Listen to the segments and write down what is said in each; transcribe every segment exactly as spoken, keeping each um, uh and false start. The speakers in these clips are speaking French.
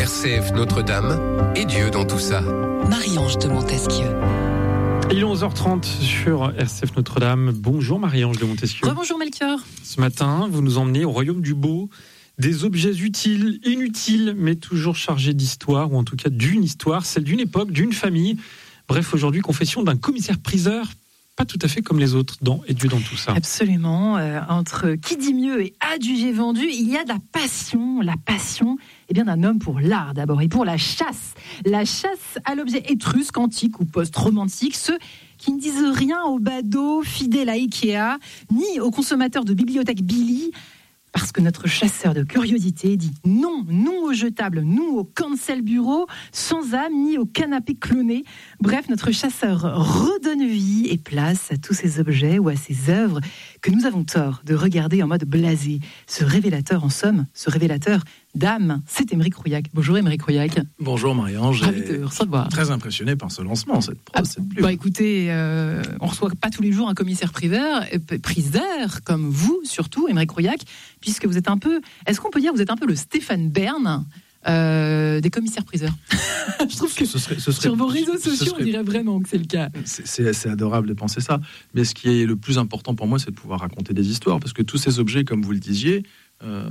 R C F Notre-Dame et Dieu dans tout ça. Marie-Ange de Montesquieu. Il est onze heures trente sur R C F Notre-Dame. Bonjour Marie-Ange de Montesquieu. Rebonjour Melchior. Ce matin, vous nous emmenez au royaume du beau. Des objets utiles, inutiles, mais toujours chargés d'histoire, ou en tout cas d'une histoire, celle d'une époque, d'une famille. Bref, aujourd'hui, confession d'un commissaire-priseur, pas tout à fait comme les autres dans Et Dieu dans tout ça. Absolument. Euh, entre qui dit mieux et adjugé vendu, il y a de la passion. La passion eh bien, d'un homme pour l'art d'abord et pour la chasse. La chasse à l'objet étrusque, antique ou post-romantique, ceux qui ne disent rien aux badauds fidèles à Ikea, ni aux consommateurs de bibliothèque Billy. Parce que notre chasseur de curiosité dit non, non au jetable, non au cancel bureau, sans âme, ni au canapé cloné. Bref, notre chasseur redonne vie et place à tous ces objets ou à ces œuvres que nous avons tort de regarder en mode blasé. Ce révélateur, en somme, ce révélateur d'âme, c'est Aymeric Rouillac. Bonjour Aymeric Rouillac. Bonjour Marie-Ange. Ravi de recevoir. Très impressionné par ce lancement, cette prose, ah, cette plume. Bah écoutez, euh, on ne reçoit pas tous les jours un commissaire priseur, priseur comme vous, surtout Aymeric Rouillac, puisque vous êtes un peu, est-ce qu'on peut dire que vous êtes un peu le Stéphane Bern euh, des commissaires-priseurs? Je trouve que ce serait, ce serait, sur vos réseaux sociaux, serait, on dirait vraiment que c'est le cas. C'est, c'est, c'est adorable de penser ça. Mais ce qui est le plus important pour moi, c'est de pouvoir raconter des histoires. Parce que tous ces objets, comme vous le disiez, euh,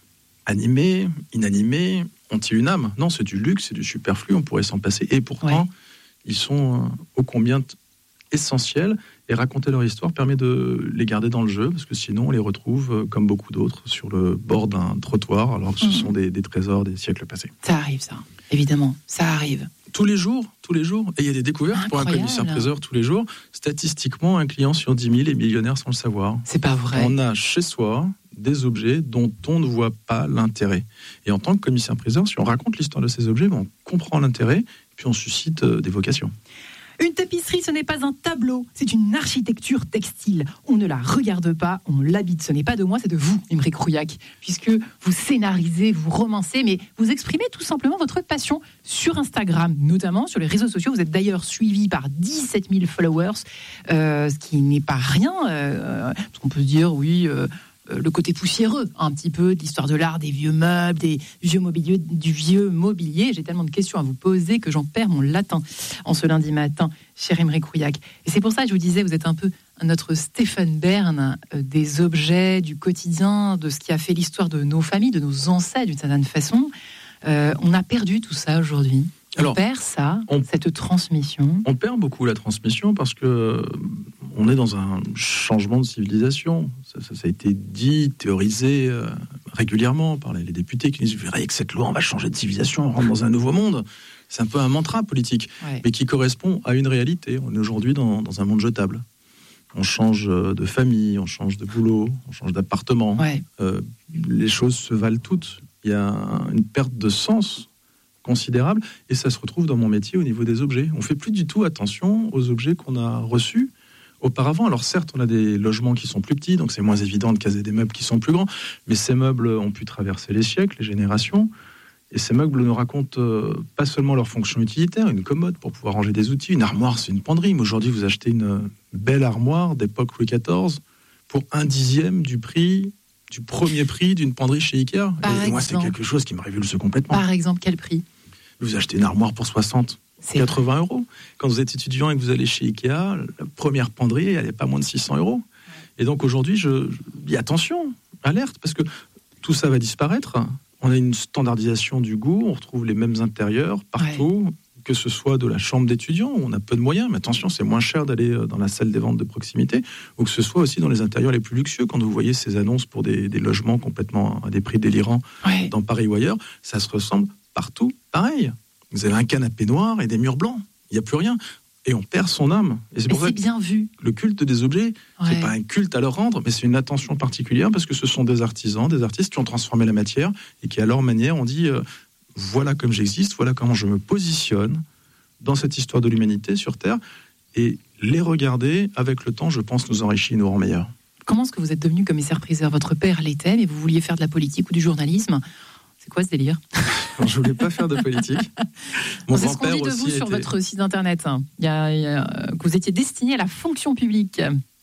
animés, inanimés, ont-ils une âme? Non, c'est du luxe, c'est du superflu, on pourrait s'en passer. Et pourtant, ouais. ils sont euh, ô combien t- essentiels. Et raconter leur histoire permet de les garder dans le jeu, parce que sinon on les retrouve, euh, comme beaucoup d'autres, sur le bord d'un trottoir, alors que ce mmh. sont des, des trésors des siècles passés. Ça arrive, ça. Évidemment, ça arrive. Tous les jours, tous les jours. Et il y a des découvertes Incroyable. Pour un commissaire-priseur tous les jours. Statistiquement, un client sur dix mille est millionnaire sans le savoir. C'est pas vrai. On a chez soi des objets dont on ne voit pas l'intérêt. Et en tant que commissaire-priseur, si on raconte l'histoire de ces objets, on comprend l'intérêt, puis on suscite euh, des vocations. Une tapisserie, ce n'est pas un tableau, c'est une architecture textile. On ne la regarde pas, on l'habite. Ce n'est pas de moi, c'est de vous, Aymeric Rouillac, puisque vous scénarisez, vous romancez, mais vous exprimez tout simplement votre passion sur Instagram, notamment sur les réseaux sociaux. Vous êtes d'ailleurs suivi par dix-sept mille followers, euh, ce qui n'est pas rien. Euh, parce qu'on peut se dire, oui... Euh, le côté poussiéreux, un petit peu, de l'histoire de l'art, des vieux meubles, des vieux mobiliers, du vieux mobilier. J'ai tellement de questions à vous poser que j'en perds mon latin en ce lundi matin, cher Aymeric Rouillac. Et c'est pour ça que je vous disais, vous êtes un peu notre Stéphane Bern euh, des objets, du quotidien, de ce qui a fait l'histoire de nos familles, de nos ancêtres, d'une certaine façon. Euh, on a perdu tout ça aujourd'hui. On Alors, perd ça, on, cette transmission. On perd beaucoup la transmission parce que on est dans un changement de civilisation. Ça, ça, ça a été dit, théorisé euh, régulièrement par les, les députés qui disent « Vous verrez, avec cette loi, on va changer de civilisation, on rentre dans un nouveau monde ». C'est un peu un mantra politique, ouais. mais qui correspond à une réalité. On est aujourd'hui dans, dans un monde jetable. On change de famille, on change de boulot, on change d'appartement. Ouais. Euh, les choses se valent toutes. Il y a une perte de sens considérable, et ça se retrouve dans mon métier au niveau des objets. On fait plus du tout attention aux objets qu'on a reçus auparavant. Alors certes, on a des logements qui sont plus petits, donc c'est moins évident de caser des meubles qui sont plus grands, mais ces meubles ont pu traverser les siècles, les générations, et ces meubles nous racontent euh, pas seulement leur fonction utilitaire, une commode pour pouvoir ranger des outils, une armoire, c'est une penderie, mais aujourd'hui vous achetez une belle armoire d'époque Louis quatorze pour un dixième du prix du premier prix d'une penderie chez Ikea. Par et moi, c'est quelque chose qui me révulse complètement. Par exemple, quel prix? Vous achetez une armoire pour soixante, c'est quatre-vingts vrai. euros. Quand vous êtes étudiant et que vous allez chez Ikea, la première penderie, elle n'est pas moins de six cents euros. Et donc aujourd'hui, je, je dis attention, alerte, parce que tout ça va disparaître. On a une standardisation du goût, on retrouve les mêmes intérieurs partout, ouais. que ce soit de la chambre d'étudiant, où on a peu de moyens, mais attention, c'est moins cher d'aller dans la salle des ventes de proximité, ou que ce soit aussi dans les intérieurs les plus luxueux, quand vous voyez ces annonces pour des, des logements complètement à des prix délirants ouais. dans Paris ou ailleurs, ça se ressemble partout pareil. Vous avez un canapé noir et des murs blancs, il n'y a plus rien. Et on perd son âme. Et c'est pour ça que bien vu. Le culte des objets, ouais. c'est pas un culte à leur rendre, mais c'est une attention particulière, parce que ce sont des artisans, des artistes qui ont transformé la matière, et qui à leur manière ont dit... Euh, voilà comme j'existe, voilà comment je me positionne dans cette histoire de l'humanité sur Terre, et les regarder, avec le temps, je pense, nous enrichit et nous rend meilleurs. Comment est-ce que vous êtes devenu commissaire-priseur? Votre père l'était, mais vous vouliez faire de la politique ou du journalisme? C'est quoi ce délire? Je ne voulais pas faire de politique. Mon c'est ce qu'on dit de vous était... sur votre site internet. Il y a, il y a, que vous étiez destiné à la fonction publique.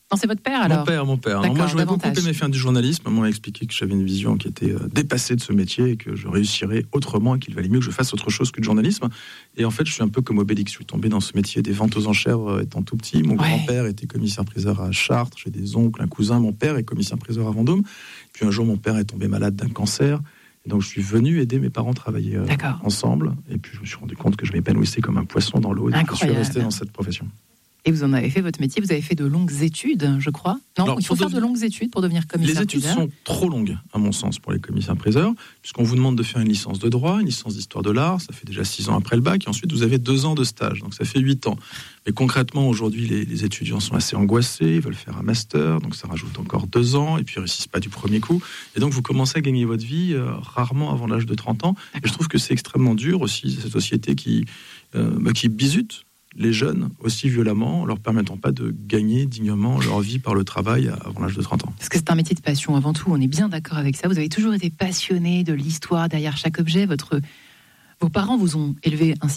Non, c'est votre père alors. Mon père, mon père. Alors, moi, j'aurais davantage. beaucoup aimé faire du journalisme. Maman m'a expliqué que j'avais une vision qui était dépassée de ce métier et que je réussirais autrement et qu'il valait mieux que je fasse autre chose que du journalisme. Et en fait, je suis un peu comme Obélix. Je suis tombé dans ce métier des ventes aux enchères étant tout petit. Mon ouais. grand-père était commissaire-priseur à Chartres. J'ai des oncles, un cousin. Mon père est commissaire-priseur à Vendôme. Puis un jour, mon père est tombé malade d'un cancer. Et donc, je suis venu aider mes parents travailler euh, ensemble. Et puis, je me suis rendu compte que je m'épanouissais comme un poisson dans l'eau. Et je suis resté dans cette profession. Et vous en avez fait votre métier, vous avez fait de longues études, je crois. Non, alors, il faut faire devenir... de longues études pour devenir commissaire-priseur. Les études sont trop longues, à mon sens, pour les commissaires-priseurs, puisqu'on vous demande de faire une licence de droit, une licence d'histoire de l'art, ça fait déjà six ans après le bac, et ensuite vous avez deux ans de stage, donc ça fait huit ans. Mais concrètement, aujourd'hui, les, les étudiants sont assez angoissés, ils veulent faire un master, donc ça rajoute encore deux ans, et puis ils ne réussissent pas du premier coup. Et donc vous commencez à gagner votre vie euh, rarement avant l'âge de trente ans. Et je trouve que c'est extrêmement dur aussi, cette société qui, euh, bah, qui bisute les jeunes aussi violemment, en leur permettant pas de gagner dignement leur vie par le travail avant l'âge de trente ans. Parce que c'est un métier de passion avant tout, on est bien d'accord avec ça. Vous avez toujours été passionné de l'histoire derrière chaque objet. Votre... Vos parents vous ont élevé ainsi ?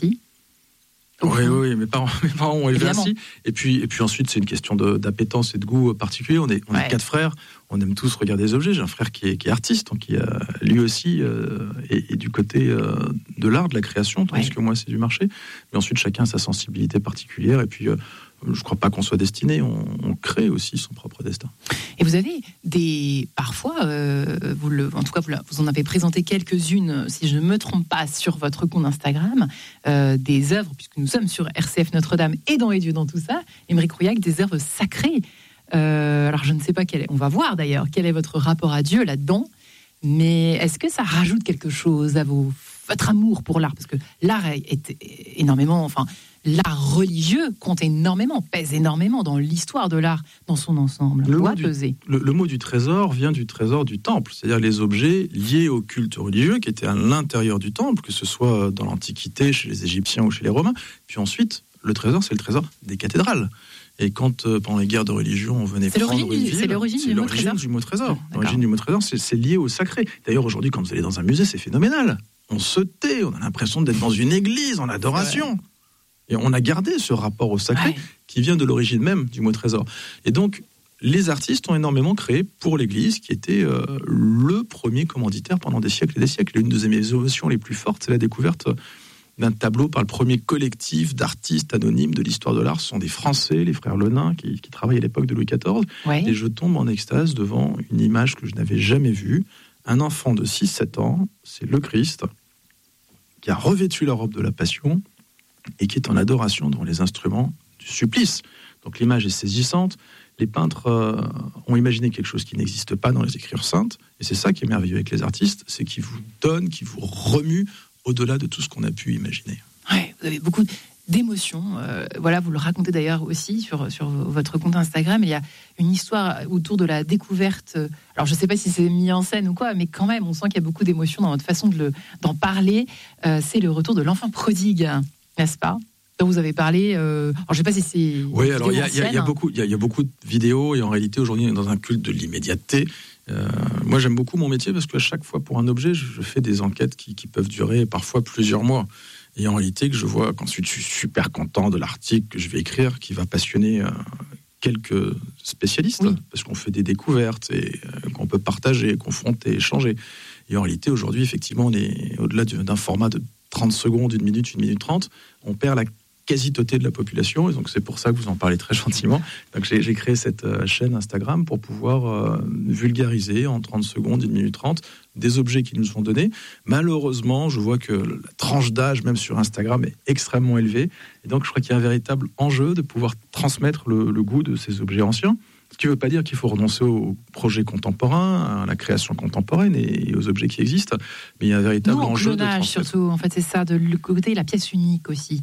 Oui, oui, oui, mes parents, mes parents ont élevé ainsi. Et puis, et puis ensuite, c'est une question de, d'appétence et de goût particulier. On est, on ouais. est quatre frères, on aime tous regarder des objets. J'ai un frère qui est, qui est artiste, donc qui euh, lui aussi euh, est, est du côté euh, de l'art, de la création, tandis ouais. que moi, c'est du marché. Mais ensuite, chacun a sa sensibilité particulière. Et puis, euh, je ne crois pas qu'on soit destiné, on, on crée aussi son propre destin. Et vous avez des, parfois, euh, vous le, en tout cas, vous, vous en avez présenté quelques-unes, si je ne me trompe pas, sur votre compte Instagram, euh, des œuvres, puisque nous sommes sur R C F Notre-Dame et dans Les Dieux dans tout ça, Aymeric Rouillac, des œuvres sacrées. Euh, alors je ne sais pas quel est, on va voir d'ailleurs, quel est votre rapport à Dieu là-dedans, mais est-ce que ça rajoute quelque chose à vos, votre amour pour l'art ? Parce que l'art est, est énormément, enfin, l'art religieux compte énormément, pèse énormément dans l'histoire de l'art, dans son ensemble. Le, mot du, le, le mot du trésor vient du trésor du temple, c'est-à-dire les objets liés au culte religieux qui étaient à l'intérieur du temple, que ce soit dans l'Antiquité, chez les Égyptiens ou chez les Romains. Puis ensuite, le trésor, c'est le trésor des cathédrales. Et quand, euh, pendant les guerres de religion, on venait c'est prendre une ville... C'est l'origine, c'est du, l'origine mot du mot trésor. Ah, l'origine du mot trésor, c'est, c'est lié au sacré. D'ailleurs, aujourd'hui, quand vous allez dans un musée, c'est phénoménal. On se tait, on a l'impression d'être dans une église, en adoration. Et on a gardé ce rapport au sacré ouais. qui vient de l'origine même du mot trésor. Et donc, les artistes ont énormément créé pour l'Église, qui était euh, le premier commanditaire pendant des siècles et des siècles. Et une de mes émotions les plus fortes, c'est la découverte d'un tableau par le premier collectif d'artistes anonymes de l'histoire de l'art. Ce sont des Français, les frères Lenain, qui, qui travaillaient à l'époque de Louis quatorze. Ouais. Et je tombe en extase devant une image que je n'avais jamais vue. Un enfant de six sept ans, c'est le Christ, qui a revêtu la robe de la Passion, et qui est en adoration devant les instruments du supplice. Donc l'image est saisissante. Les peintres euh, ont imaginé quelque chose qui n'existe pas dans les Écritures saintes, et c'est ça qui est merveilleux avec les artistes, c'est qu'ils vous donnent, qu'ils vous remuent au-delà de tout ce qu'on a pu imaginer. Ouais, vous avez beaucoup d'émotions. Euh, voilà, vous le racontez d'ailleurs aussi sur, sur votre compte Instagram. Il y a une histoire autour de la découverte. Alors, je ne sais pas si c'est mis en scène ou quoi, mais quand même, on sent qu'il y a beaucoup d'émotions dans votre façon de le, d'en parler. Euh, c'est le retour de l'enfant prodigue, n'est-ce pas ? Dont vous avez parlé. Euh... Alors, je ne sais pas si c'est. Oui, alors il y, y, y, y a beaucoup, il y, y a beaucoup de vidéos et en réalité aujourd'hui on est dans un culte de l'immédiateté. Euh, moi, j'aime beaucoup mon métier parce qu'à chaque fois pour un objet, je, je fais des enquêtes qui, qui peuvent durer parfois plusieurs mois. Et en réalité, que je vois qu'ensuite je suis super content de l'article que je vais écrire, qui va passionner euh, quelques spécialistes, oui. parce qu'on fait des découvertes et euh, qu'on peut partager, confronter, échanger. Et en réalité, aujourd'hui, effectivement, on est au-delà d'un format de trente secondes, une minute, une minute trente, on perd la quasi-totalité de la population, et donc c'est pour ça que vous en parlez très gentiment. Donc j'ai, j'ai créé cette euh, chaîne Instagram pour pouvoir euh, vulgariser en trente secondes, une minute trente, des objets qui nous sont donnés. Malheureusement, je vois que la tranche d'âge, même sur Instagram, est extrêmement élevée, et donc je crois qu'il y a un véritable enjeu de pouvoir transmettre le, le goût de ces objets anciens. Ce qui ne veut pas dire qu'il faut renoncer aux projets contemporains, à la création contemporaine et aux objets qui existent, mais il y a un véritable non, enjeu de transmettre. Surtout, en fait, c'est ça, de le côté la pièce unique aussi.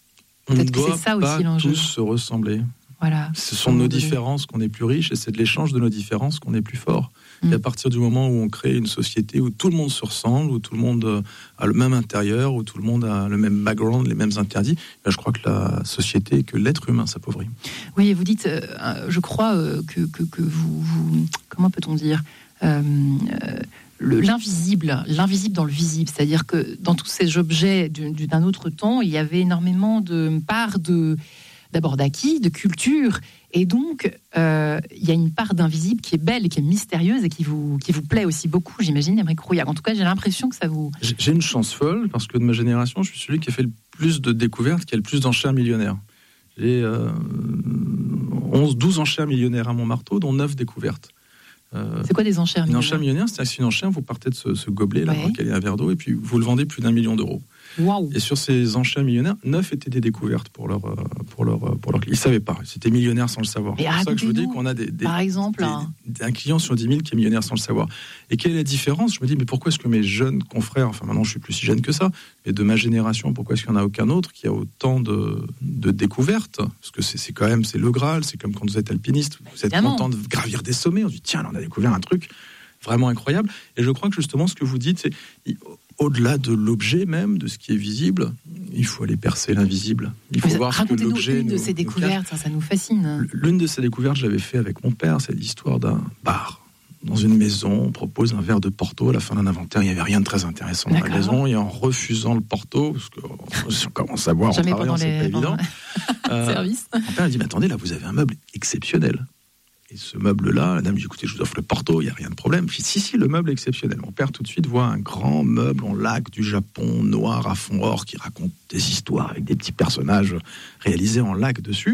On Peut-être ne doit que c'est ça pas aussi l'enjeu. tous se ressembler. Voilà. Ce sont de nos différences qu'on est plus riches et c'est de l'échange de nos différences qu'on est plus fort. Mmh. Et à partir du moment où on crée une société où tout le monde se ressemble, où tout le monde a le même intérieur, où tout le monde a le même background, les mêmes interdits, ben je crois que la société, que l'être humain s'appauvrit. Oui, vous dites, euh, je crois euh, que, que, que vous, vous... Comment peut-on dire euh, euh, Le, l'invisible, l'invisible dans le visible, c'est-à-dire que dans tous ces objets du, du, d'un autre temps, il y avait énormément de parts de, d'abord d'acquis, de culture, et donc euh, il y a une part d'invisible qui est belle et qui est mystérieuse et qui vous, qui vous plaît aussi beaucoup, j'imagine, Aymeric Rouillac. En tout cas, j'ai l'impression que ça vous... J'ai une chance folle, parce que de ma génération, je suis celui qui a fait le plus de découvertes, qui a le plus d'enchères millionnaires. J'ai euh, onze, douze enchères millionnaires à mon marteau, dont neuf découvertes. Euh, c'est quoi des enchères millionnaires ? Une enchère millionnaire, c'est une enchère, vous partez de ce, ce gobelet là, ouais. dans lequel il y a un verre d'eau, et puis vous le vendez plus d'un million d'euros. Wow. Et sur ces enchères millionnaires, neuf étaient des découvertes pour leur, pour leur, pour leur client. Ils ne savaient pas, c'était millionnaire sans le savoir. Et c'est pour ça que je vous dis qu'on a des, des, par exemple, des, hein. un client sur dix mille qui est millionnaire sans le savoir. Et quelle est la différence ? Je me dis, mais pourquoi est-ce que mes jeunes confrères, enfin maintenant je ne suis plus si jeune que ça, mais de ma génération, pourquoi est-ce qu'il n'y en a aucun autre qui a autant de, de découvertes ? Parce que c'est, c'est quand même, c'est le Graal, c'est comme quand vous êtes alpiniste, vous êtes Évidemment. content de gravir des sommets, on se dit, tiens, là, on a découvert un truc vraiment incroyable. Et je crois que justement, ce que vous dites, c'est au-delà de l'objet même, de ce qui est visible, il faut aller percer l'invisible. Il faut voir ce que l'objet une de ces découvertes, ça, ça nous fascine. L'une de ces découvertes, je l'avais fait avec mon père, c'est l'histoire d'un bar. Dans une maison, on propose un verre de Porto. À la fin d'un inventaire, il n'y avait rien de très intéressant D'accord. dans la maison. Et en refusant le Porto, parce qu'on commence à boire en travaillant, c'est les... pas évident. euh, Service. Mon père a dit, mais attendez, là, vous avez un meuble exceptionnel. Et ce meuble-là, la dame dit, écoutez, je vous offre le Porto, il n'y a rien de problème. Je dis, si, si, le meuble est exceptionnel. Mon père, tout de suite, voit un grand meuble en laque du Japon, noir à fond or, qui raconte des histoires avec des petits personnages réalisés en laque dessus.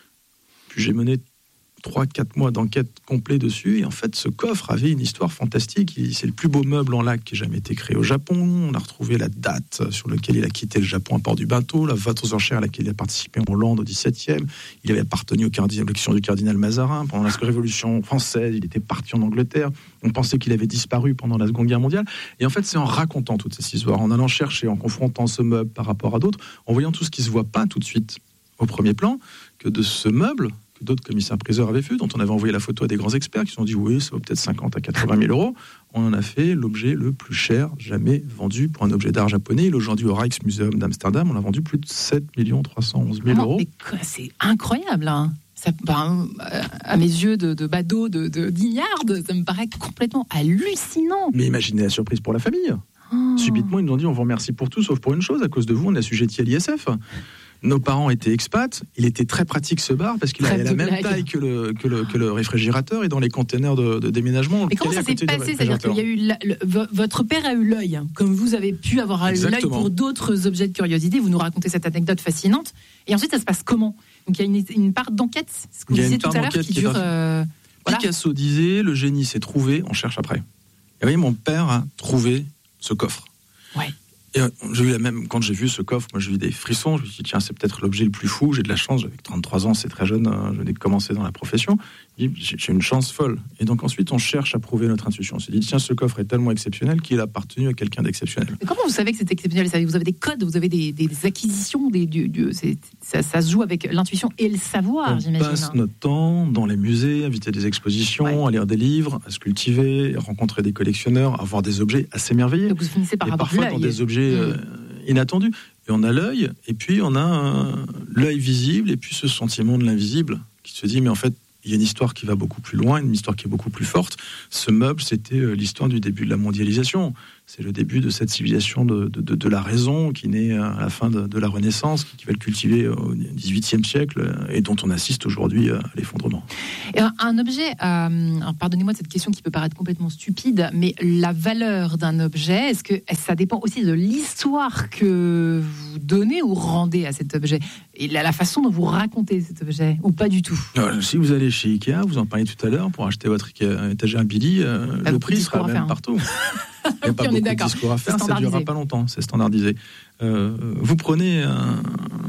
Puis j'ai mené trois quatre mois d'enquête complet dessus, et en fait, ce coffre avait une histoire fantastique. C'est le plus beau meuble en laque qui ait jamais été créé au Japon. On a retrouvé la date sur laquelle il a quitté le Japon à Port-du-Bateau, la vente aux enchères à laquelle il a participé en Hollande au dix-septième. Il avait appartenu au cardinal, à l'élection du cardinal Mazarin. Pendant la Révolution française, il était parti en Angleterre. On pensait qu'il avait disparu pendant la Seconde Guerre mondiale. Et en fait, c'est en racontant toutes ces histoires, en allant chercher, en confrontant ce meuble par rapport à d'autres, en voyant tout ce qui ne se voit pas tout de suite au premier plan, que de ce meuble, que d'autres commissaires-priseurs avaient vu, dont on avait envoyé la photo à des grands experts qui se sont dit oui, ça vaut peut-être cinquante à quatre-vingt mille euros. On en a fait l'objet le plus cher jamais vendu pour un objet d'art japonais. Il est aujourd'hui au Rijksmuseum d'Amsterdam. On a vendu plus de sept millions trois cent onze mille euros. Mais quoi, c'est incroyable, hein. Ça, ben, à mes yeux de, de badaud, de, de d'ignarde, ça me paraît complètement hallucinant. Mais imaginez la surprise pour la famille. Oh. Subitement, ils nous ont dit on vous remercie pour tout, sauf pour une chose, à cause de vous, on est assujetti à l'I S F. Nos parents étaient expats, il était très pratique ce bar parce qu'il avait la même taille que le, que, le, que le réfrigérateur et dans les containers de, de déménagement. Mais comment ça s'est passé ? C'est-à-dire qu'il y a eu la, le, votre père a eu l'œil, hein, comme vous avez pu avoir Exactement. l'œil pour d'autres objets de curiosité. Vous nous racontez cette anecdote fascinante. Et ensuite, ça se passe comment ? Donc il y a une, une part d'enquête, ce que vous disiez tout à l'heure, qui dure. Euh, voilà. Picasso disait le génie s'est trouvé, on cherche après. Et vous voyez, mon père a trouvé ce coffre. Ouais. Et j'ai eu la même, quand j'ai vu ce coffre, moi j'ai eu des frissons, je me suis dit tiens, c'est peut-être l'objet le plus fou, j'ai de la chance, j'avais trente-trois ans, c'est très jeune, je venais de commencer dans la profession, j'ai une chance folle. Et donc ensuite on cherche à prouver notre intuition, on s'est dit tiens, ce coffre est tellement exceptionnel qu'il a appartenu à quelqu'un d'exceptionnel. Mais comment vous savez que c'est exceptionnel ? Vous avez des codes, vous avez des, des acquisitions, des, du, du, c'est, ça, ça se joue avec l'intuition et le savoir, on j'imagine. On passe notre temps dans les musées, à visiter des expositions, ouais. à lire des livres, à se cultiver, à rencontrer des collectionneurs, à voir des objets assez merveilleux. Donc vous finissez par et avoir parfois l'œil. dans des objets mmh. euh, inattendus. Et on a l'œil, et puis on a un, l'œil visible, et puis ce sentiment de l'invisible, qui se dit, mais en fait, il y a une histoire qui va beaucoup plus loin, une histoire qui est beaucoup plus forte. Ce meuble, c'était l'histoire du début de la mondialisation. C'est le début de cette civilisation de, de, de, de la raison qui naît à la fin de, de la Renaissance, qui va le cultiver au dix-huitième siècle et dont on assiste aujourd'hui à l'effondrement. Et un, un objet, euh, alors pardonnez-moi de cette question qui peut paraître complètement stupide, mais la valeur d'un objet, est-ce que ça dépend aussi de l'histoire que vous donnez ou rendez à cet objet et la, la façon dont vous racontez cet objet, ou pas du tout ? Alors, si vous allez chez Ikea, vous en parliez tout à l'heure, pour acheter votre Ikea, étagère Billy, euh, le prix sera le même partout. Il n'y a pas beaucoup de discours à faire, ça ne durera pas longtemps, c'est standardisé. Euh, vous prenez un,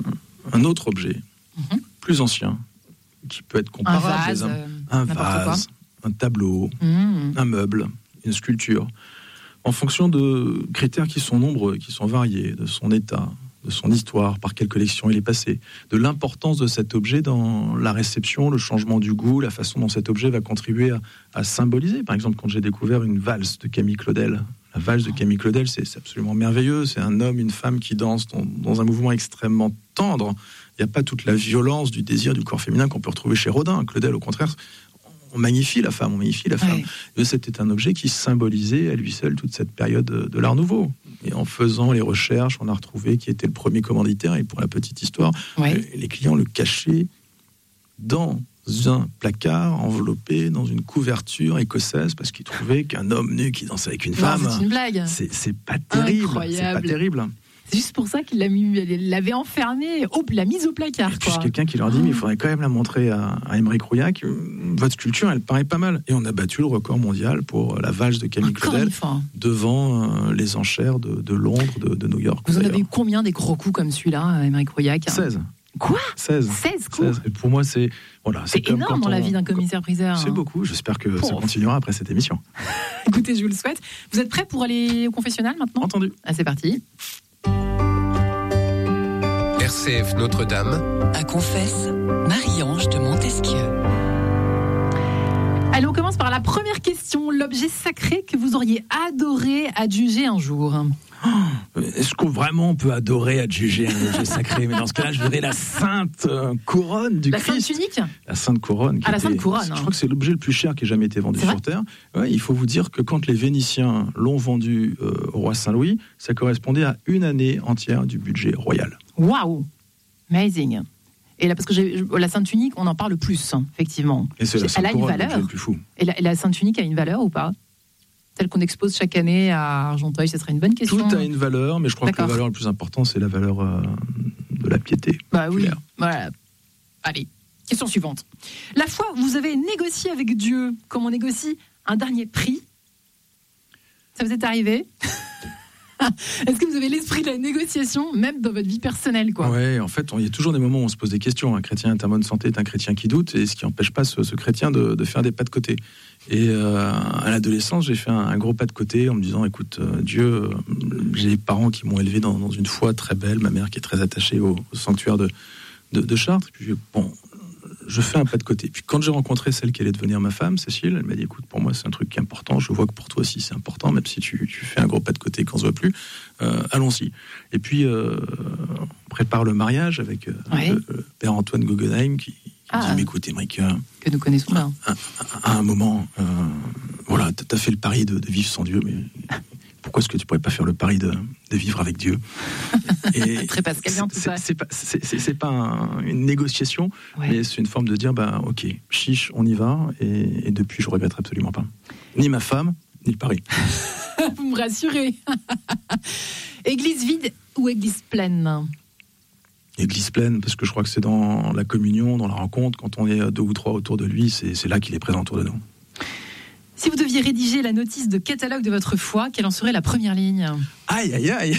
un autre objet, mm-hmm. plus ancien, qui peut être comparable. Un vase, un, un, vase un tableau, mm. un meuble, une sculpture, en fonction de critères qui sont nombreux, qui sont variés, de son état, de son histoire, par quelle collection il est passé, de l'importance de cet objet dans la réception, le changement du goût, la façon dont cet objet va contribuer à, à symboliser. Par exemple, quand j'ai découvert une valse de Camille Claudel, la valse de Camille Claudel, c'est, c'est absolument merveilleux. C'est un homme, une femme qui dansent dans, dans un mouvement extrêmement tendre. Il n'y a pas toute la violence du désir du corps féminin qu'on peut retrouver chez Rodin. Claudel, au contraire, on magnifie la femme, on magnifie la femme. Ouais. Et c'était un objet qui symbolisait à lui seul toute cette période de l'Art Nouveau. Et en faisant les recherches, on a retrouvé qui était le premier commanditaire. Et pour la petite histoire, Ouais. les clients le cachaient dans un placard enveloppé dans une couverture écossaise parce qu'ils trouvaient qu'un homme nu qui dansait avec une Non, femme, c'est une blague. c'est, c'est pas terrible. Incroyable. C'est pas terrible. C'est juste pour ça qu'il l'a mis, il l'avait enfermé, au, l'a mise au placard. Et puis Quoi. quelqu'un qui leur dit, mais il faudrait quand même la montrer à, à Aymeric Rouillac. Votre sculpture, elle paraît pas mal. Et on a battu le record mondial pour la valse de Camille Encore Claudel une fois. devant euh, les enchères de, de Londres, de, de New York. Vous en d'ailleurs. avez eu combien des gros coups comme celui-là, Aymeric Rouillac? seize. Quoi seize. seize coups seize. Et pour moi, c'est, voilà, C'est comme énorme quand dans on- la vie d'un commissaire-priseur. C'est beaucoup. J'espère que ça Pauvre. continuera après cette émission. Écoutez, je vous le souhaite. Vous êtes prêts pour aller au confessionnal maintenant? Entendu. Ah, c'est parti. R C F Notre-Dame, À confesse, Marie-Ange de Montesquieu. Allez, on commence par la première question. L'objet sacré que vous auriez adoré adjuger un jour. Est-ce qu'on vraiment peut adorer adjuger un objet sacré? Mais dans ce cas-là, je dirais la sainte euh, couronne du La Sainte Christ. Tunique? La sainte couronne. qui Ah, la était- sainte couronne, Je hein. crois que c'est l'objet le plus cher qui ait jamais été vendu C'est sur vrai Terre. Ouais, il faut vous dire que quand les Vénitiens l'ont vendu euh, au roi Saint-Louis, ça correspondait à une année entière du budget royal. Waouh! Amazing. Et là, parce que j'ai, la Sainte Tunique, on en parle plus, hein, effectivement. Et c'est la Elle sainte a une couronne valeur. l'objet le plus fou. Et la, et la Sainte Tunique a une valeur ou pas? Celle qu'on expose chaque année à Argenteuil, ce serait une bonne question. Tout a une valeur, mais je crois que la D'accord. valeur la plus importante, c'est la valeur euh, de la piété. Bah oui, populaire. voilà. Allez, question suivante. La fois où vous avez négocié avec Dieu, comme on négocie un dernier prix, ça vous est arrivé? Est-ce que vous avez l'esprit de la négociation, même dans votre vie personnelle, quoi? Ouais, en fait, il y a toujours des moments où on se pose des questions. Un chrétien est en bonne santé, est un chrétien qui doute, et ce qui n'empêche pas ce, ce chrétien de, de faire des pas de côté. Et euh, à l'adolescence, j'ai fait un, un gros pas de côté en me disant, écoute, euh, Dieu, euh, j'ai des parents qui m'ont élevé dans, dans une foi très belle, ma mère qui est très attachée au, au sanctuaire de, de, de Chartres. Puis, bon, je fais un pas de côté. Puis quand j'ai rencontré celle qui allait devenir ma femme, Cécile, elle m'a dit, écoute, pour moi c'est un truc qui est important, je vois que pour toi aussi c'est important, même si tu, tu fais un gros pas de côté qu'on se voit plus, euh, allons-y. Et puis euh, on prépare le mariage avec euh, Ouais. le, le père Antoine Guggenheim qui, qui Ah. me dit, mais écoute Aymeric, euh, Que nous connaissons bien. à, à un moment, euh, voilà, t'as fait le pari de, de vivre sans Dieu, mais pourquoi est-ce que tu pourrais pas faire le pari de, de vivre avec Dieu? Et Très pascalien, tout c'est- ça. C'est pas, c'est, c'est- c'est pas un- une négociation, Ouais. mais c'est une forme de dire, bah, ok, chiche, on y va, et, et depuis, je regrette absolument pas. Ni ma femme, ni le pari. Vous me rassurez. Église vide ou église pleine? Église pleine, parce que je crois que c'est dans la communion, dans la rencontre, quand on est deux ou trois autour de lui, c'est, c'est là qu'il est présent autour de nous. Si vous deviez rédiger la notice de catalogue de votre foi, quelle en serait la première ligne? Aïe, aïe, aïe!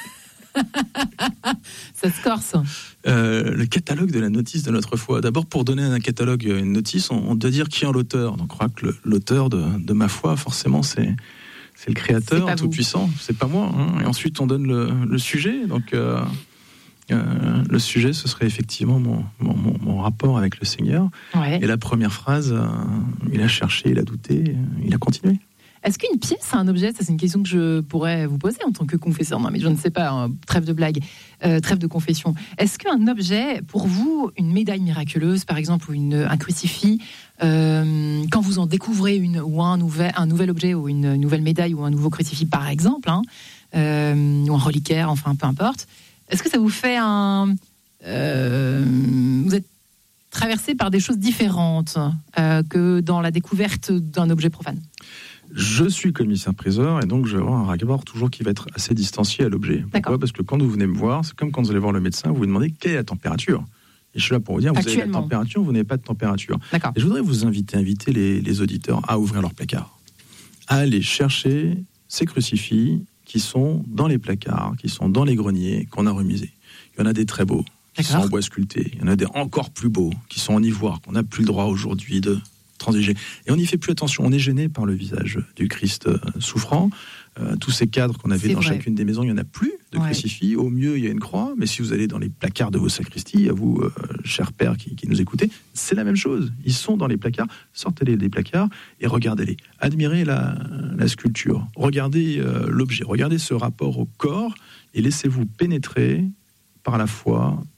Ça se corse. Euh, le catalogue de la notice de notre foi. D'abord, pour donner un catalogue, une notice, on, on doit dire qui est l'auteur. Donc, je crois que le- l'auteur de, de ma foi, forcément, c'est, c'est le C'est Créateur pas vous. tout-puissant. C'est pas moi. hein. Et ensuite, on donne le, le sujet. Donc, euh, euh, le sujet, ce serait effectivement mon, mon, mon- mon rapport avec le Seigneur. Ouais. Et la première phrase, euh, il a cherché, il a douté, euh, il a continué. Est-ce qu'une pièce a un objet? Ça, c'est une question que je pourrais vous poser en tant que confesseur. Non, mais je ne sais pas. hein, trêve de blague, euh, trêve de confession. Est-ce qu'un objet, pour vous, une médaille miraculeuse, par exemple, ou une, un crucifix, euh, quand vous en découvrez une ou un nouvel, un nouvel objet ou une nouvelle médaille ou un nouveau crucifix, par exemple, hein, euh, ou un reliquaire, enfin, peu importe, est-ce que ça vous fait un... euh, vous êtes traversé par des choses différentes euh, que dans la découverte d'un objet profane? Je suis commissaire-priseur et donc je vais avoir un rapport toujours qui va être assez distancié à l'objet. Pourquoi? D'accord. Parce que quand vous venez me voir, c'est comme quand vous allez voir le médecin, vous vous demandez quelle est la température. Et je suis là pour vous dire, vous avez la Actuellement. température, vous n'avez pas de température. D'accord. Et je voudrais vous inviter, inviter les, les auditeurs à ouvrir leur placard, à aller chercher ces crucifix qui sont dans les placards, qui sont dans les greniers, qu'on a remisés. Il y en a des très beaux, qui sont D'accord. en bois sculpté. Il y en a des encore plus beaux, qui sont en ivoire, qu'on n'a plus le droit aujourd'hui de transiger. Et on n'y fait plus attention. On est gêné par le visage du Christ euh, souffrant. Euh, tous ces cadres qu'on avait C'est dans vrai. chacune des maisons, il n'y en a plus de Ouais. crucifix. Au mieux, il y a une croix. Mais si vous allez dans les placards de vos sacristies, à vous, euh, chers pères qui, qui nous écoutez, c'est la même chose. Ils sont dans les placards. Sortez-les des placards et regardez-les. Admirez la, la sculpture. Regardez euh, l'objet. Regardez ce rapport au corps et laissez-vous pénétrer par la foi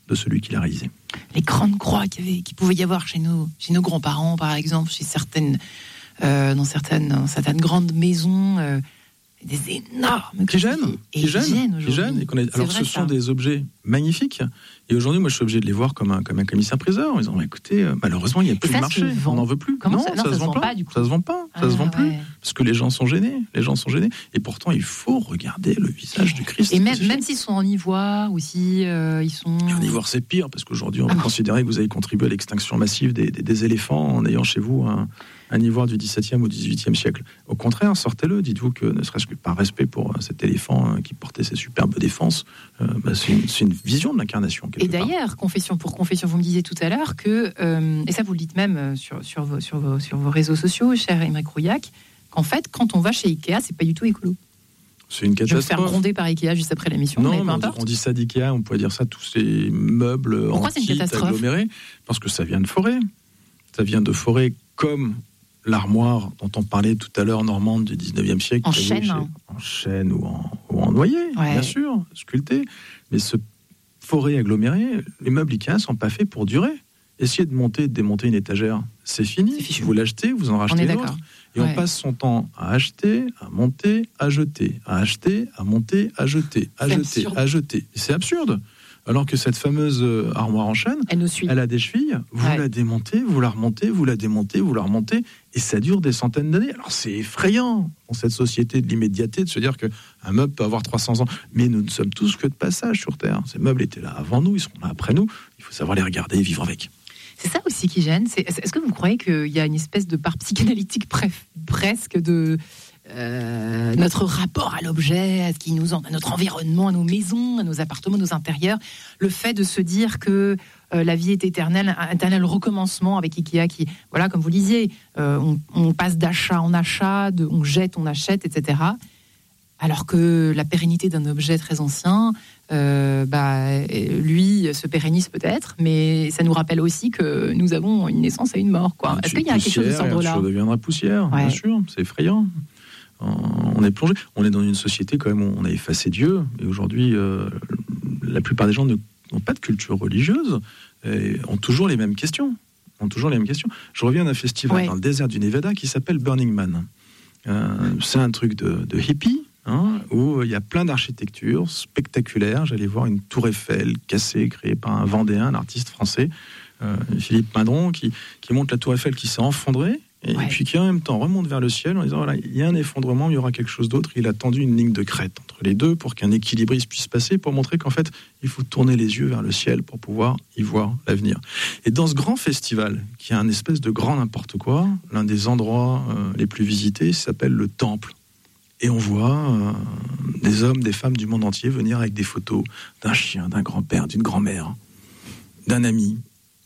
de celui qui l'a réalisé. Les grandes croix qu'il y avait, qu'il pouvait y avoir chez nos, chez nos grands-parents, par exemple, chez certaines, euh, dans certaines, dans certaines grandes maisons, euh, des énormes qui gênent, et qui gênent, gênent qui gênent. Et qu'on est... Alors, vrai, ce ça. sont des objets magnifiques. Et aujourd'hui, moi, je suis obligé de les voir comme un, comme un commissaire-priseur en disant, bah, écoutez, euh, malheureusement, il n'y a plus ça de marché. se vend. On n'en veut plus. Comment non, ça- non, ça, ça se se vend vend pas. pas, du coup. Ça se vend pas. Ça Ah, se vend plus. ouais. Parce que les gens sont gênés. Les gens sont gênés. Et pourtant, il faut regarder le visage du Christ. Et même, crucifié. même s'ils sont en ivoire ou si euh, ils sont. Et en ivoire, c'est pire, parce qu'aujourd'hui, on va Ah bon. considérer que vous avez contribué à l'extinction massive des, des, des éléphants en ayant chez vous un, un ivoire du dix-septième ou dix-huitième siècle. Au contraire, sortez-le. Dites-vous que, ne serait-ce que par respect pour euh, cet éléphant euh, qui portait ses superbes défenses, euh, bah, c'est, une, c'est une vision de l'incarnation. Et d'ailleurs, confession pour confession, vous me disiez tout à l'heure que, euh, et ça vous le dites même euh, sur, sur, vos, sur, vos, sur vos réseaux sociaux, cher Aymeric Rouillac, qu'en fait, quand on va chez Ikea, c'est pas du tout écolo. C'est une Je vais me faire catastrophe. gronder par Ikea juste après l'émission, mais Non, peu mais on, importe. dit, on dit ça d'Ikea, on pourrait dire ça tous ces meubles Pourquoi en c'est une kit catastrophe agglomérés, parce que ça vient de forêt. Ça vient de forêt comme l'armoire dont on parlait tout à l'heure, normande du dix-neuvième siècle. En qu'il y avait chêne, chez- hein. En chêne ou en, ou en noyer, Ouais. bien sûr, sculpté. Mais ce forêt agglomérée, les meubles Ikea ne sont pas faits pour durer. Essayez de monter, de démonter une étagère, c'est fini. C'est fichu. Vous l'achetez, vous en On rachetez est d'autres. d'accord. Et Ouais. on passe son temps à acheter, à monter, à jeter, à acheter, à monter, à jeter, à C'est jeter, absurde. à jeter. Et c'est absurde. Alors que cette fameuse euh, armoire en chêne, Elle nous suit. elle a des chevilles, vous Ouais. la démontez, vous la remontez, vous la démontez, vous la remontez, et ça dure des centaines d'années. Alors c'est effrayant dans cette société de l'immédiateté de se dire qu'un meuble peut avoir trois cents ans. Mais nous ne sommes tous que de passage sur Terre. Ces meubles étaient là avant nous, ils seront là après nous. Il faut savoir les regarder et vivre avec. C'est ça aussi qui gêne. C'est, est-ce que vous croyez qu'il y a une espèce de part psychanalytique bref, presque de euh, notre rapport à l'objet, à ce qui nous, en- à notre environnement, à nos maisons, à nos appartements, nos intérieurs, le fait de se dire que euh, la vie est éternelle, un éternel recommencement avec Ikea, qui, voilà, comme vous le disiez, euh, on, on passe d'achat en achat, de, on jette, on achète, et cetera. Alors que la pérennité d'un objet très ancien, euh, bah, lui, se pérennise peut-être, mais ça nous rappelle aussi que nous avons une naissance et une mort. Quoi. Est-ce qu'il y a quelque chose de cet ordre-là ? Ça deviendra poussière, Ouais. bien sûr, c'est effrayant. On est plongé, on est dans une société quand même où on a effacé Dieu, et aujourd'hui, euh, la plupart des gens ne- n'ont pas de culture religieuse, et ont toujours les mêmes questions. Ont toujours les mêmes questions. Je reviens d'un festival Ouais. dans le désert du Nevada qui s'appelle Burning Man. Euh, c'est un truc de, de hippie, hein, où il y a plein d'architecture spectaculaire. J'allais voir une tour Eiffel cassée, créée par un Vendéen, un artiste français, euh, Philippe Madron, qui, qui monte la tour Eiffel qui s'est effondrée, et Ouais. puis qui en même temps remonte vers le ciel en disant voilà, il y a un effondrement, il y aura quelque chose d'autre. Il a tendu une ligne de crête entre les deux pour qu'un équilibrisme puisse passer, pour montrer qu'en fait, il faut tourner les yeux vers le ciel pour pouvoir y voir l'avenir. Et dans ce grand festival, qui est un espèce de grand n'importe quoi, l'un des endroits euh, les plus visités s'appelle le Temple. Et on voit euh, des hommes, des femmes du monde entier venir avec des photos d'un chien, d'un grand-père, d'une grand-mère, d'un ami,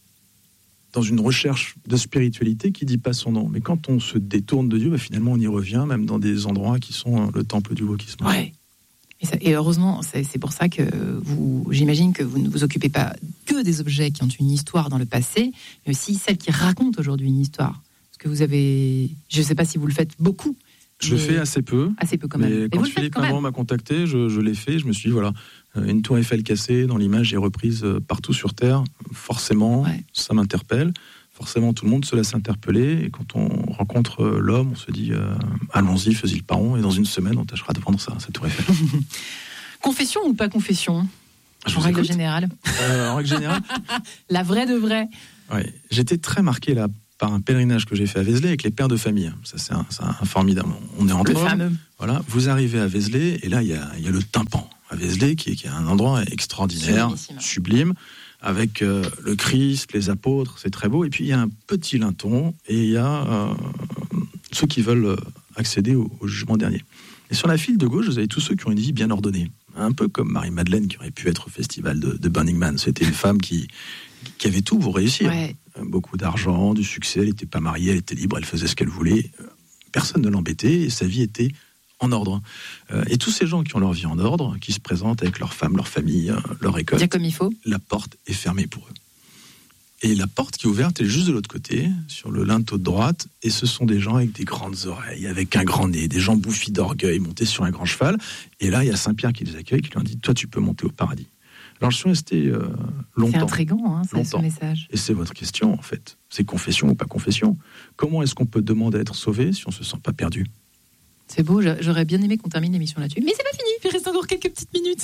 dans une recherche de spiritualité qui dit pas son nom. Mais quand on se détourne de Dieu, bah, finalement on y revient, même dans des endroits qui sont euh, le temple du wokisme. Ouais. Et, ça- et heureusement, c'est, c'est pour ça que vous, j'imagine que vous ne vous occupez pas que des objets qui ont une histoire dans le passé, mais aussi celles qui racontent aujourd'hui une histoire. Parce que vous avez, je ne sais pas si vous le faites beaucoup. Je le mais fais assez peu. assez peu quand même. Mais Mais quand vous le faites Philippe quand même. Madron m'a contacté, je, je l'ai fait. Je me suis dit, voilà, euh, une tour Eiffel cassée, dans l'image est reprise euh, partout sur Terre. Forcément, Ouais. ça m'interpelle. Forcément, tout le monde se laisse interpeller. Et quand on rencontre euh, l'homme, on se dit, euh, allons-y, faisons le paron. Et dans une semaine, on tâchera de vendre ça, cette tour Eiffel. Confession ou pas confession Je En vous règle écoute. générale. Euh, en règle générale, La vraie de vraie. ouais, j'étais très marqué là par un pèlerinage que j'ai fait à Vézelay avec les pères de famille. Ça, c'est un, c'est un formidable. On est entre Le hommes. fameux. Voilà, vous arrivez à Vézelay et là, il y a, il y a le tympan à Vézelay qui est, qui est un endroit extraordinaire, Sublimissime. sublime, avec euh, le Christ, les apôtres, c'est très beau. Et puis, il y a un petit linton et il y a euh, ceux qui veulent euh, accéder au, au jugement dernier. Et sur la file de gauche, vous avez tous ceux qui ont une vie bien ordonnée. Un peu comme Marie-Madeleine qui aurait pu être au festival de, de Burning Man. C'était une femme qui, qui avait tout pour réussir. Ouais. Beaucoup d'argent, du succès, elle n'était pas mariée, elle était libre, elle faisait ce qu'elle voulait. Personne ne l'embêtait et sa vie était en ordre. Euh, et tous ces gens qui ont leur vie en ordre, qui se présentent avec leur femme, leur famille, euh, leur récolte, Dire comme il faut. la porte est fermée pour eux. Et la porte qui est ouverte est juste de l'autre côté, sur le linteau de droite, et ce sont des gens avec des grandes oreilles, avec un grand nez, des gens bouffis d'orgueil, montés sur un grand cheval. Et là, il y a Saint-Pierre qui les accueille, qui leur dit « Toi, tu peux monter au paradis ». Alors, je suis resté euh, longtemps. C'est intriguant, hein, ce, ce longtemps. message. Et c'est votre question, en fait. C'est confession ou pas confession. Comment est-ce qu'on peut demander à être sauvé si on ne se sent pas perdu ? C'est beau, j'aurais bien aimé qu'on termine l'émission là-dessus. Mais c'est pas fini, il reste encore quelques petites minutes.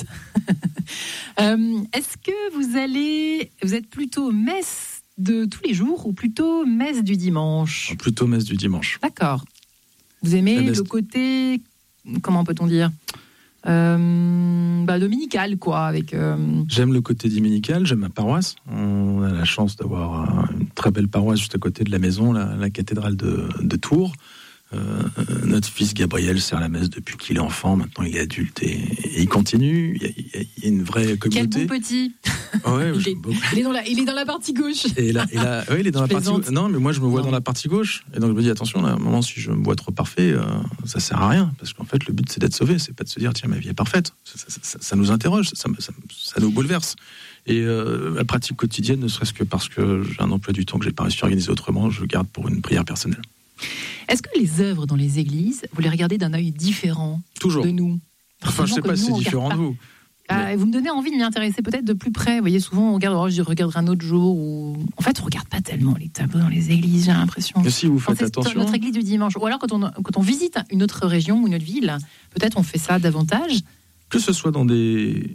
euh, est-ce que vous allez... Vous êtes plutôt messe de tous les jours ou plutôt messe du dimanche ? Plutôt messe du dimanche. D'accord. Vous aimez messe... le côté... Comment peut-on dire ? Euh, bah, dominical, quoi. Avec, euh... J'aime le côté dominical, j'aime ma paroisse. On a la chance d'avoir une très belle paroisse juste à côté de la maison, la, la cathédrale de, de Tours. Euh, notre fils Gabriel sert la messe depuis qu'il est enfant, maintenant il est adulte et, et il continue. Il y, a, il y a une vraie communauté. Quel beau petit. Ouais, il, est, il, est dans la, il est dans la partie gauche. Et là, et là, ouais, il est dans je la plaisante. partie. Non, mais moi je me vois non. dans la partie gauche. Et donc je me dis attention, là, à un moment si je me vois trop parfait, euh, ça sert à rien, parce qu'en fait le but c'est d'être sauvé, c'est pas de se dire tiens ma vie est parfaite. Ça, ça, ça, ça nous interroge, ça, ça, ça nous bouleverse. Et euh, la pratique quotidienne, ne serait-ce que parce que j'ai un emploi du temps que j'ai pas réussi à organiser autrement, je garde pour une prière personnelle. Est-ce que les œuvres dans les églises, vous les regardez d'un œil différent Toujours. de nous ? Enfin, je ne sais pas si c'est différent de vous. Ah, mais... Vous me donnez envie de m'y intéresser peut-être de plus près. Vous voyez, souvent, on regarde, oh, je regarderai un autre jour. Ou... En fait, on ne regarde pas tellement les tableaux dans les églises, j'ai l'impression. Mais si vous faites enfin, attention. Notre église du dimanche. Ou alors, quand on, quand on visite une autre région ou une autre ville, peut-être on fait ça davantage. Que ce soit dans des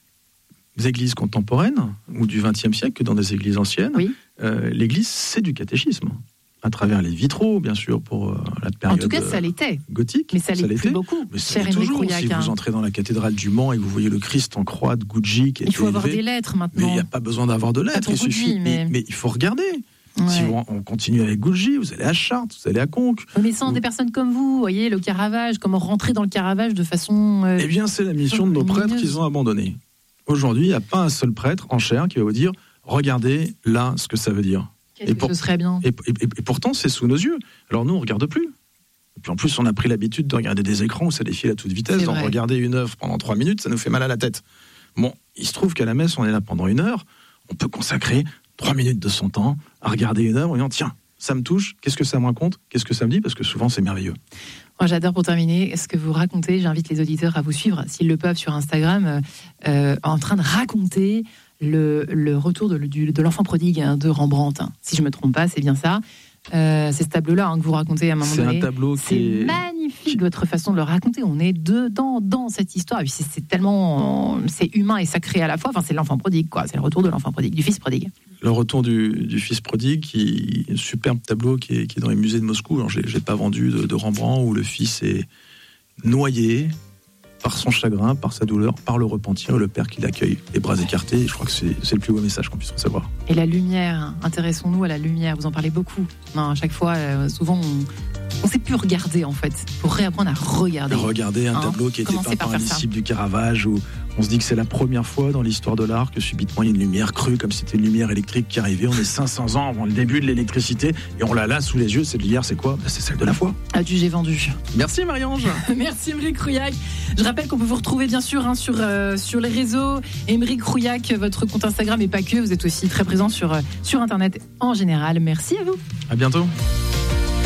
églises contemporaines ou du vingtième siècle que dans des églises anciennes, oui. euh, l'église, c'est du catéchisme. À travers les vitraux, bien sûr, pour euh, la période en tout cas, ça l'était. gothique. Mais ça, ça l'est plus beaucoup. Mais ça l'est toujours. Si vous entrez dans la cathédrale du Mans et que vous voyez le Christ en croix de Gucci qui est il faut élevé, avoir des lettres maintenant. Mais il n'y a pas besoin d'avoir de lettres. Il suffit. Vie, mais... Mais, mais il faut regarder. Ouais. Si vous, on continue avec Gucci, vous allez à Chartres, vous allez à Conques. Mais sans vous... des personnes comme vous, vous voyez, le Caravage, comment rentrer dans le Caravage de façon. Euh, eh bien, c'est la mission de nos lumineuse. prêtres qu'ils ont abandonnée. Aujourd'hui, il n'y a pas un seul prêtre en chair qui va vous dire regardez là ce que ça veut dire. Et, pour, ce serait bien. Et, et, et, et pourtant, c'est sous nos yeux. Alors nous, on ne regarde plus. Et puis en plus, on a pris l'habitude de regarder des écrans où ça défile à toute vitesse. Donc regarder une œuvre pendant trois minutes, ça nous fait mal à la tête. Bon, il se trouve qu'à la messe, on est là pendant une heure. On peut consacrer trois minutes de son temps à regarder une œuvre en disant tiens, ça me touche, qu'est-ce que ça me raconte, qu'est-ce que ça me dit, parce que souvent, c'est merveilleux. Moi, j'adore pour terminer ce que vous racontez. J'invite les auditeurs à vous suivre, s'ils le peuvent, sur Instagram, euh, en train de raconter Le, le retour de, de, de l'enfant prodigue hein, de Rembrandt. Hein. Si je ne me trompe pas, c'est bien ça. Euh, c'est ce tableau-là hein, que vous racontez à un moment c'est donné. Un tableau c'est qui est... magnifique votre façon de le raconter. On est dedans dans cette histoire. Et puis c'est, c'est tellement, c'est humain et sacré à la fois. Enfin, c'est l'enfant prodigue, quoi. C'est le retour de l'enfant prodigue, du fils prodigue. Le retour du, du fils prodigue, qui est un superbe tableau qui est, qui est dans les musées de Moscou. Alors, je n'ai pas vendu de, de Rembrandt, où le fils est noyé par son chagrin, par sa douleur, par le repentir, le père qui l'accueille, les bras écartés. Je crois que c'est, c'est le plus beau message qu'on puisse recevoir. Et la lumière, intéressons-nous à la lumière, vous en parlez beaucoup. Non, à chaque fois, euh, souvent, on ne sait plus regarder en fait, pour réapprendre à regarder. Regarder un hein tableau qui a été peint par un disciple du Caravage, où on se dit que c'est la première fois dans l'histoire de l'art que subitement il y a une lumière crue, comme si c'était une lumière électrique qui arrivait. On est cinq cents ans avant le début de l'électricité, et on l'a là sous les yeux. Cette lumière, c'est quoi ? C'est celle de la foi. Adieu, j'ai vendu. Merci Marie-Ange. Merci Émeric Rouillac. Je rappelle qu'on peut vous retrouver bien sûr hein, sur, euh, sur les réseaux. Émeric Rouillac, votre compte Instagram et pas que. Vous êtes aussi très présent sur, euh, sur Internet en général. Merci à vous. À bientôt.